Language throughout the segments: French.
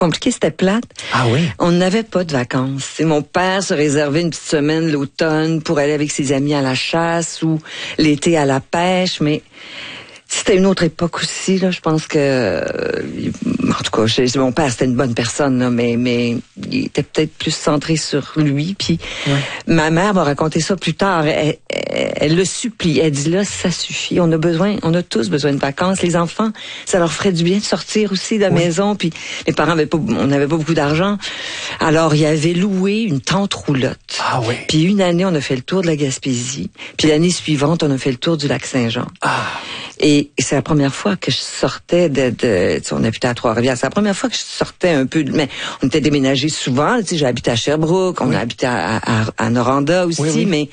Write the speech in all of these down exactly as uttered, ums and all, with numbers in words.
compliqué, c'était plate. Ah oui? On n'avait pas de vacances. Et mon père se réservait une petite semaine l'automne pour aller avec ses amis à la chasse ou l'été à la pêche, mais c'était une autre époque aussi, là. Je pense que, euh, en tout cas, je, mon père, c'était une bonne personne, là, mais, mais il était peut-être plus centré sur lui. Puis ouais. Ma mère m'a raconté ça plus tard. Elle, elle, elle le supplie. Elle dit, là, ça suffit. On a besoin, on a tous besoin de vacances. Les enfants, ça leur ferait du bien de sortir aussi de la oui. maison. Puis les parents avaient pas, on n'avait pas beaucoup d'argent. Alors, il avait loué une tente roulotte. Ah oui. Puis une année, on a fait le tour de la Gaspésie. Puis l'année suivante, on a fait le tour du lac Saint-Jean. Ah. Et c'est la première fois que je sortais de, de tu sais, on habitait à Trois-Rivières. C'est la première fois que je sortais un peu, de, mais on était déménagés souvent. Tu sais, j'ai habité à Sherbrooke, on oui. a habité à, à, à Noranda aussi, oui, oui. mais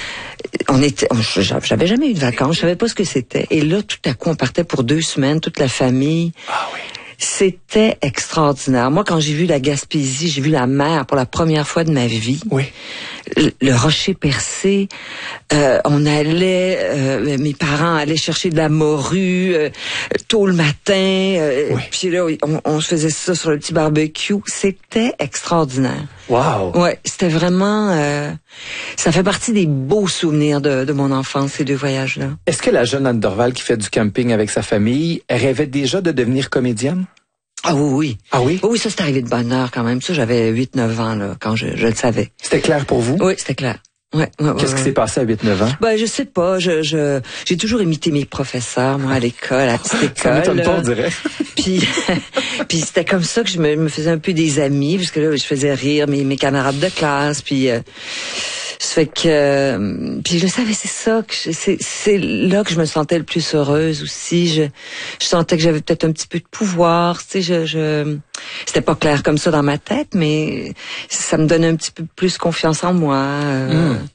on était, on, j'avais jamais eu de vacances, je savais pas ce que c'était. Et là, tout à coup, on partait pour deux semaines, toute la famille. Ah oui. C'était extraordinaire. Moi, quand j'ai vu la Gaspésie, j'ai vu la mer pour la première fois de ma vie. Oui. Le, le rocher percé. Euh, on allait, euh, mes parents allaient chercher de la morue euh, tôt le matin. Euh, oui. Puis là, on, on se faisait ça sur le petit barbecue. C'était extraordinaire. Wow. Ouais, c'était vraiment. Euh, ça fait partie des beaux souvenirs de, de mon enfance, ces deux voyages-là. Est-ce que la jeune Anne Dorval qui fait du camping avec sa famille rêvait déjà de devenir comédienne? Ah oui, oui. Ah oui? Oui, ça, c'est arrivé de bonne heure quand même. Ça, j'avais huit neuf ans, là, quand je, je le savais. C'était clair pour vous? Oui, c'était clair. Ouais, ouais, Qu'est-ce ouais, qui s'est passé à huit neuf ans? Ben, je sais pas. Je, je, j'ai toujours imité mes professeurs, moi, à l'école, à la petite école. Ça m'étonne pas, on dirait. Puis, puis c'était comme ça que je me, me faisais un peu des amis, parce que là, je faisais rire mes, mes camarades de classe, puis... Euh, ça fait que, euh, puis je savais, c'est ça, que je, c'est, c'est là que je me sentais le plus heureuse aussi. Je, je sentais que j'avais peut-être un petit peu de pouvoir, tu sais, je, je, c'était pas clair comme ça dans ma tête, mais ça me donnait un petit peu plus confiance en moi. Euh, mm.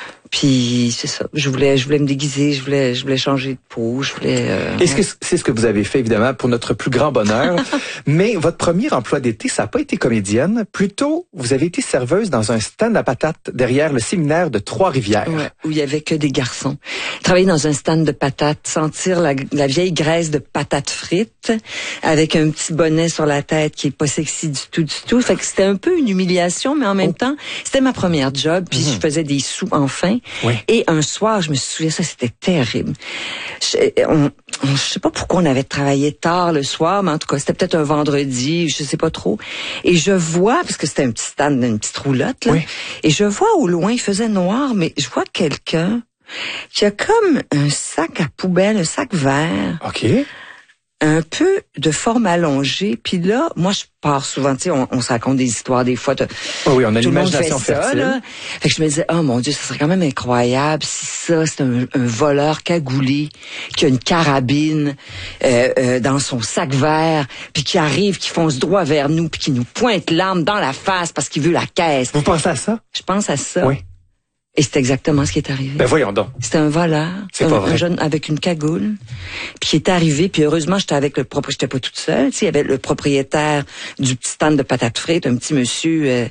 Puis c'est ça, je voulais, je voulais me déguiser, je voulais, je voulais changer de peau, je voulais. Euh, Est-ce que c'est ce que vous avez fait évidemment pour notre plus grand bonheur? Mais votre premier emploi d'été, ça n'a pas été comédienne. Plutôt, vous avez été serveuse dans un stand à patates derrière le séminaire de Trois-Rivières. Ouais, où il y avait que des garçons. Travailler dans un stand de patates, sentir la, la vieille graisse de patates frites, avec un petit bonnet sur la tête qui est pas sexy du tout, du tout. Fait que c'était un peu une humiliation, mais en même oh. temps, c'était ma première job. Puis mm-hmm. je faisais des sous enfin. Oui. Et un soir, je me souviens, ça c'était terrible. Je, on, on, je sais pas pourquoi on avait travaillé tard le soir, mais en tout cas, c'était peut-être un vendredi, je sais pas trop. Et je vois, parce que c'était un petit stand, une petite roulotte, là, oui. et je vois au loin, il faisait noir, mais je vois quelqu'un qui a comme un sac à poubelle, un sac vert. OK. Un peu de forme allongée, puis là, moi je pars souvent, tu sais, on, on se raconte des histoires des fois. Oh oui, on a l'imagination fertile. Là. Fait que je me disais, oh mon Dieu, ça serait quand même incroyable si ça, c'est un, un voleur cagoulé qui a une carabine euh, euh, dans son sac vert, puis qui arrive, qui fonce droit vers nous, puis qui nous pointe l'arme dans la face parce qu'il veut la caisse. Vous pensez à ça? Je pense à ça. Oui. Et c'est exactement ce qui est arrivé. Ben voyons donc. C'était un voleur, c'est un, pas vrai. un jeune avec une cagoule, puis qui est arrivé, puis heureusement j'étais avec le propriétaire, j'étais pas toute seule, tu sais, il y avait le propriétaire du petit stand de patates frites, un petit monsieur, euh,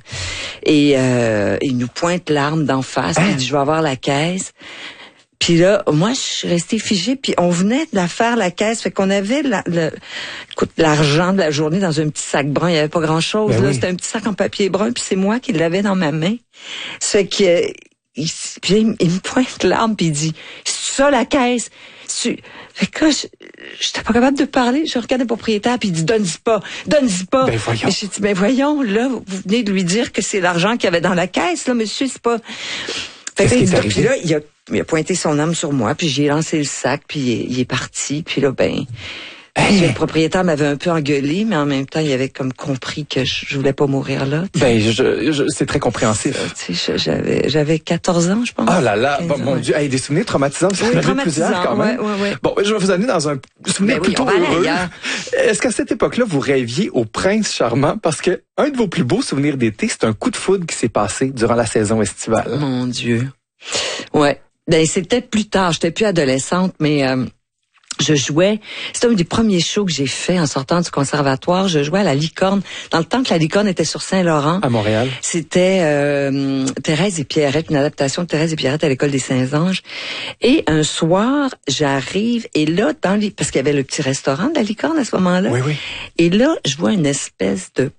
et euh, il nous pointe l'arme d'en face, hein? Puis il dit je vais avoir la caisse. Puis là, moi, je suis restée figée, puis on venait de la faire, la caisse, fait qu'on avait la, le, écoute, l'argent de la journée dans un petit sac brun, il y avait pas grand-chose, ben là, oui. C'était un petit sac en papier brun, puis c'est moi qui l'avais dans ma main. Ça fait que... Euh, Il, puis il, il me pointe l'arme puis il dit c'est ça la caisse. C'est... Fait que là, j'étais pas capable de parler. Je regarde le propriétaire puis il dit donne-y pas, donne-y pas. Ben voyons. Et j'ai dit ben voyons là, vous venez de lui dire que c'est l'argent qu'il y avait dans la caisse là, monsieur, c'est pas. Fait que là, puis là, il a, il a pointé son arme sur moi puis j'ai lancé le sac puis il est, il est parti puis là ben. Hey. Le propriétaire m'avait un peu engueulé, mais en même temps, il avait comme compris que je, je voulais pas mourir là. Ben, je, je, c'est très compréhensif. Tu sais, j'avais, j'avais quatorze ans, je pense. Oh là là, bon, mon Dieu, hey, des souvenirs traumatisants, vous en avez plusieurs quand même. Ouais, ouais, ouais. Bon, je vais vous amener dans un souvenir ben plutôt oui, heureux. Est-ce qu'à cette époque-là, vous rêviez au prince charmant? Parce que un de vos plus beaux souvenirs d'été, c'est un coup de foudre qui s'est passé durant la saison estivale. Mon Dieu. Ouais. Ben, c'était plus tard. J'étais plus adolescente, mais... Euh, je jouais, c'était un des premiers shows que j'ai fait en sortant du conservatoire. Je jouais à la Licorne, dans le temps que la Licorne était sur Saint-Laurent. À Montréal. C'était euh, Thérèse et Pierrette, une adaptation de Thérèse et Pierrette à l'école des Saints-Anges. Et un soir, j'arrive, et là, dans les, parce qu'il y avait le petit restaurant de la Licorne à ce moment-là. Oui, oui. Et là, je vois une espèce de